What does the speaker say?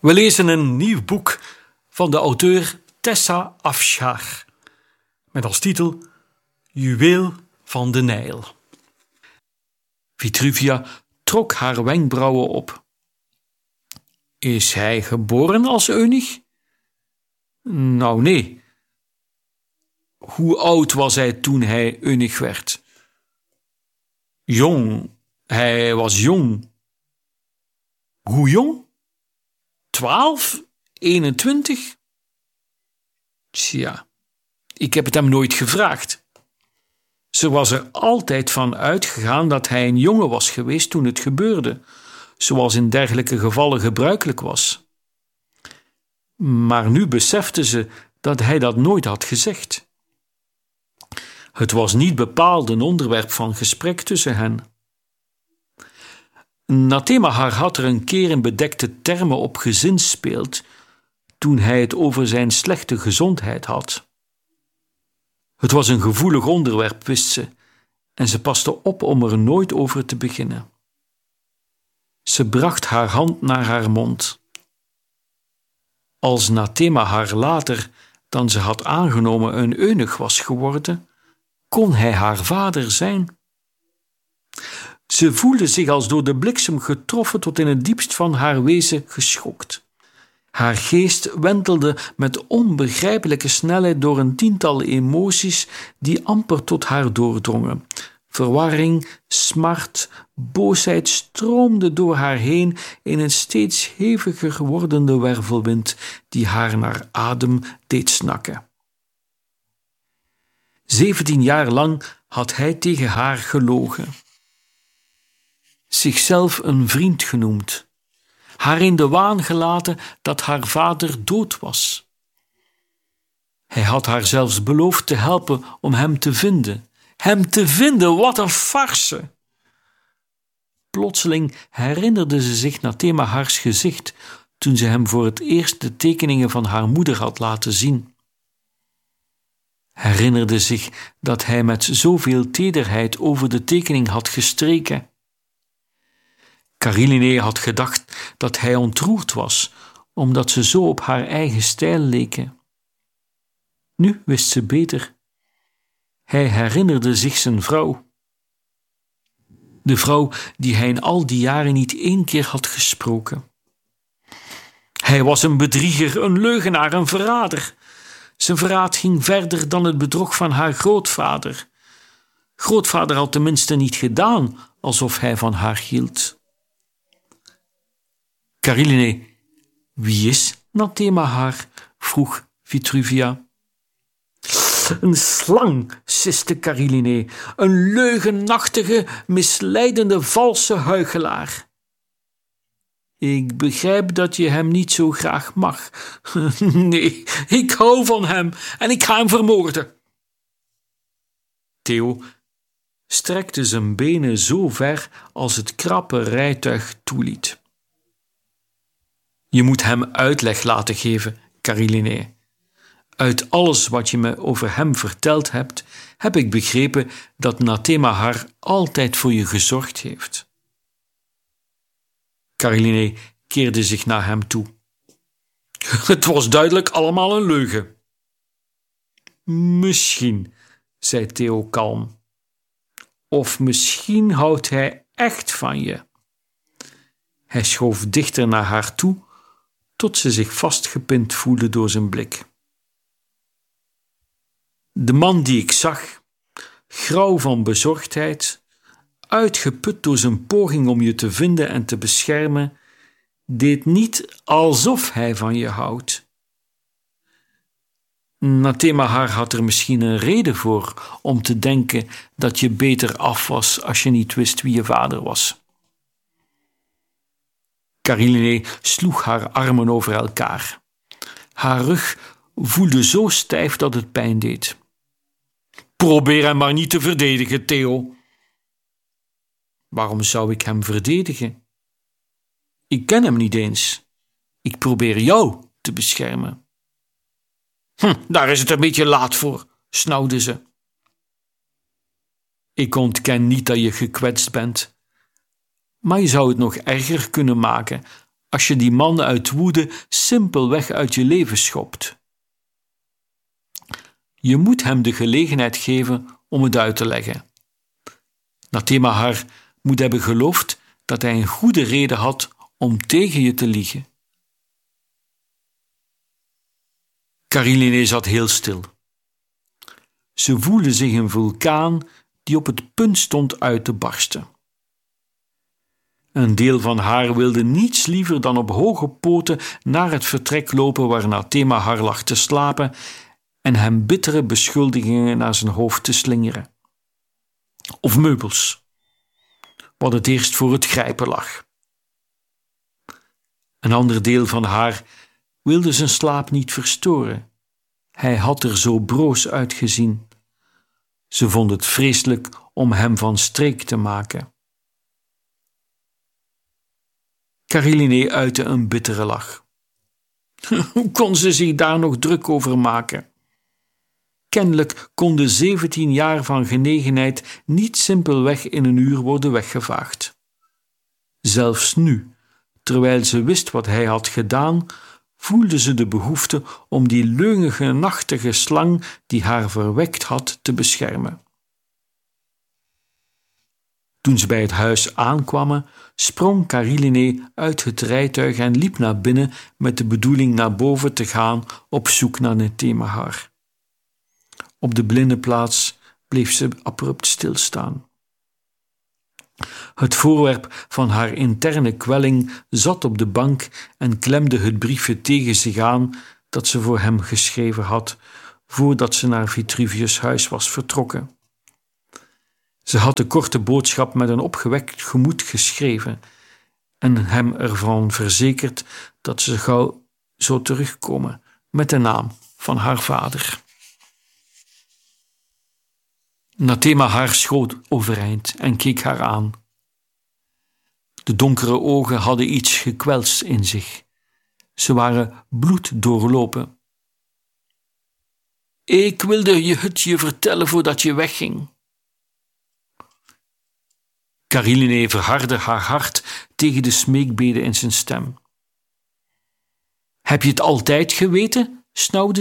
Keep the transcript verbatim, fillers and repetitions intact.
We lezen een nieuw boek van de auteur Tessa Afshar, met als titel Juweel van de Nijl. Vitruvia trok haar wenkbrauwen op. Is hij geboren als eunuch? Nou, nee. Hoe oud was hij toen hij eunuch werd? Jong. Hij was jong. Hoe jong? Twaalf? Eenentwintig? Tja, ik heb het hem nooit gevraagd. Ze was er altijd van uitgegaan dat hij een jongen was geweest toen het gebeurde, zoals in dergelijke gevallen gebruikelijk was. Maar nu besefte ze dat hij dat nooit had gezegd. Het was niet bepaald een onderwerp van gesprek tussen hen. Nathemahar had er een keer in bedekte termen op gezinspeeld toen hij het over zijn slechte gezondheid had. Het was een gevoelig onderwerp, wist ze, en ze paste op om er nooit over te beginnen. Ze bracht haar hand naar haar mond. Als Nathemahar later dan ze had aangenomen een eunuch was geworden, kon hij haar vader zijn. Ze voelde zich als door de bliksem getroffen tot in het diepst van haar wezen geschokt. Haar geest wentelde met onbegrijpelijke snelheid door een tiental emoties die amper tot haar doordrongen. Verwarring, smart, boosheid stroomden door haar heen in een steeds heviger wordende wervelwind die haar naar adem deed snakken. Zeventien jaar lang had hij tegen haar gelogen. Zichzelf een vriend genoemd, haar in de waan gelaten dat haar vader dood was. Hij had haar zelfs beloofd te helpen om hem te vinden. Hem te vinden, wat een farce! Plotseling herinnerde ze zich Nathemahars gezicht toen ze hem voor het eerst de tekeningen van haar moeder had laten zien. Herinnerde zich dat hij met zoveel tederheid over de tekening had gestreken. Kariline had gedacht dat hij ontroerd was, omdat ze zo op haar eigen stijl leken. Nu wist ze beter. Hij herinnerde zich zijn vrouw. De vrouw die hij in al die jaren niet één keer had gesproken. Hij was een bedrieger, een leugenaar, een verrader. Zijn verraad ging verder dan het bedrog van haar grootvader. Grootvader had tenminste niet gedaan alsof hij van haar hield. Kariline, wie is Nathemahar? Vroeg Vitruvia. Een slang, siste Kariline, een leugenachtige, misleidende, valse huichelaar. Ik begrijp dat je hem niet zo graag mag. Nee, ik hou van hem en ik ga hem vermoorden. Theo strekte zijn benen zo ver als het krappe rijtuig toeliet. Je moet hem uitleg laten geven, Kariline. Uit alles wat je me over hem verteld hebt, heb ik begrepen dat Nathemahar altijd voor je gezorgd heeft. Kariline keerde zich naar hem toe. Het was duidelijk allemaal een leugen. Misschien, zei Theo kalm. Of misschien houdt hij echt van je. Hij schoof dichter naar haar toe, tot ze zich vastgepind voelde door zijn blik. De man die ik zag, grauw van bezorgdheid, uitgeput door zijn poging om je te vinden en te beschermen, deed niet alsof hij van je houdt. Nathemahar had er misschien een reden voor om te denken dat je beter af was als je niet wist wie je vader was. Kariline sloeg haar armen over elkaar. Haar rug voelde zo stijf dat het pijn deed. Probeer hem maar niet te verdedigen, Theo. Waarom zou ik hem verdedigen? Ik ken hem niet eens. Ik probeer jou te beschermen. Hm, daar is het een beetje laat voor, snauwde ze. Ik ontken niet dat je gekwetst bent, maar je zou het nog erger kunnen maken als je die man uit woede simpelweg uit je leven schopt. Je moet hem de gelegenheid geven om het uit te leggen. Nathemahar moet hebben geloofd dat hij een goede reden had om tegen je te liegen. Karilene zat heel stil. Ze voelde zich een vulkaan die op het punt stond uit te barsten. Een deel van haar wilde niets liever dan op hoge poten naar het vertrek lopen waar Nathemahar lag te slapen en hem bittere beschuldigingen naar zijn hoofd te slingeren. Of meubels, wat het eerst voor het grijpen lag. Een ander deel van haar wilde zijn slaap niet verstoren. Hij had er zo broos uitgezien. Ze vond het vreselijk om hem van streek te maken. Karilene uitte een bittere lach. Hoe kon ze zich daar nog druk over maken? Kennelijk konden zeventien jaar van genegenheid niet simpelweg in een uur worden weggevaagd. Zelfs nu, terwijl ze wist wat hij had gedaan, voelde ze de behoefte om die leunige, nachtige slang die haar verwekt had te beschermen. Toen ze bij het huis aankwamen, sprong Karilene uit het rijtuig en liep naar binnen met de bedoeling naar boven te gaan op zoek naar Nathemahar. Op de binnenplaats bleef ze abrupt stilstaan. Het voorwerp van haar interne kwelling zat op de bank en klemde het briefje tegen zich aan dat ze voor hem geschreven had, voordat ze naar Vitruvius' huis was vertrokken. Ze had de korte boodschap met een opgewekt gemoed geschreven en hem ervan verzekerd dat ze gauw zou terugkomen met de naam van haar vader. Nathemahar schoot overeind en keek haar aan. De donkere ogen hadden iets gekwelsts in zich. Ze waren bloeddoorlopen. Ik wilde je het je vertellen voordat je wegging. Karilene verhardde haar hart tegen de smeekbede in zijn stem. Heb je het altijd geweten? Snauwde